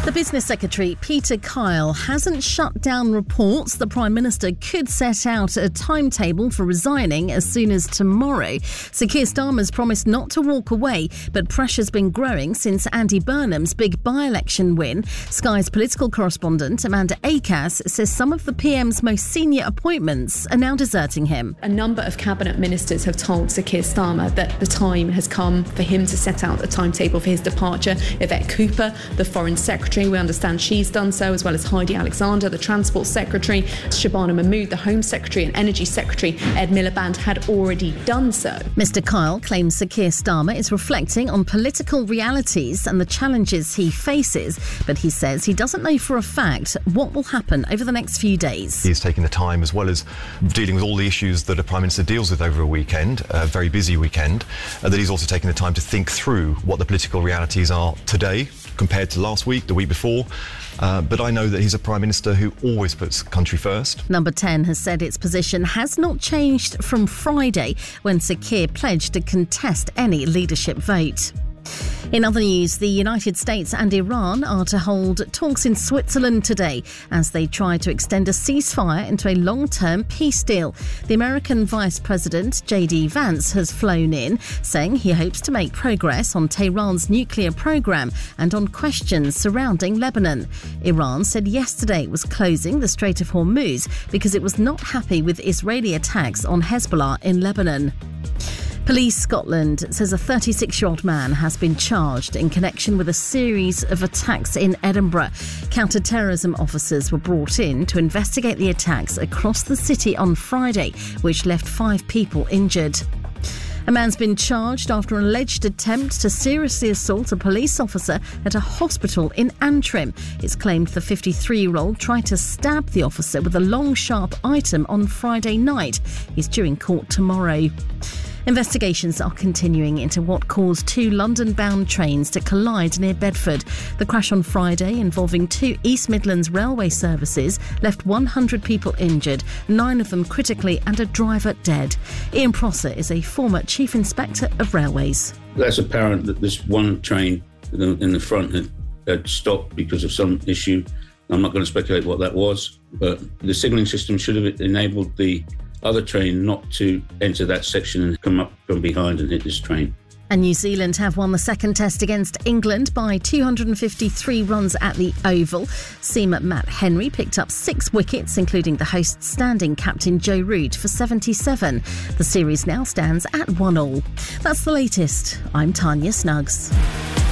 The Business Secretary, Peter Kyle, hasn't shut down reports the Prime Minister could set out a timetable for resigning as soon as tomorrow. Sir Keir Starmer's promised not to walk away, but pressure's been growing since Andy Burnham's big by-election win. Sky's political correspondent, Amanda Akaz, says some of the PM's most senior appointments are now deserting him. A number of cabinet ministers have told Sir Keir Starmer that the time has come for him to set out a timetable for his departure. Yvette Cooper, the Foreign Secretary, we understand she's done so, as well as Heidi Alexander, the Transport Secretary. Shabana Mahmood, the Home Secretary, and Energy Secretary Ed Miliband had already done so. Mr Kyle claims Sir Keir Starmer is reflecting on political realities and the challenges he faces, but he says he doesn't know for a fact what will happen over the next few days. He's taking the time, as well as dealing with all the issues that a Prime Minister deals with over a weekend, a very busy weekend, that he's also taking the time to think through what the political realities are today compared to last week, the week before. But I know that he's a Prime Minister who always puts country first. Number 10 has said its position has not changed from Friday, when Sir Keir pledged to contest any leadership vote. In other news, the United States and Iran are to hold talks in Switzerland today as they try to extend a ceasefire into a long-term peace deal. The American Vice President, J.D. Vance, has flown in, saying he hopes to make progress on Tehran's nuclear program and on questions surrounding Lebanon. Iran said yesterday it was closing the Strait of Hormuz because it was not happy with Israeli attacks on Hezbollah in Lebanon. Police Scotland says a 36-year-old man has been charged in connection with a series of attacks in Edinburgh. Counter-terrorism officers were brought in to investigate the attacks across the city on Friday, which left 5 people injured. A man's been charged after an alleged attempt to seriously assault a police officer at a hospital in Antrim. It's claimed the 53-year-old tried to stab the officer with a long, sharp item on Friday night. He's due in court tomorrow. Investigations are continuing into what caused 2 London-bound trains to collide near Bedford. The crash on Friday, involving 2 East Midlands railway services, left 100 people injured, 9 of them critically and a driver dead. Ian Prosser is a former Chief Inspector of Railways. That's apparent that this one train in the front had stopped because of some issue. I'm not going to speculate what that was, but the signalling system should have enabled the other train not to enter that section and come up from behind and hit this train. And New Zealand have won the second test against England by 253 runs at the Oval. Seamer Matt Henry picked up 6 wickets, including the host's standing captain Joe Root for 77. The series now stands at 1-1. That's the latest. I'm Tanya Snuggs.